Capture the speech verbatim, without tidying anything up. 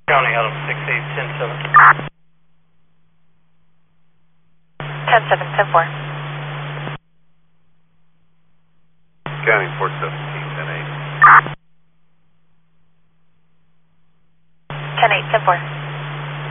County out of six eight ten seven. ten seven, ten four. County four seventeen, ten eight. ten eight, ten four.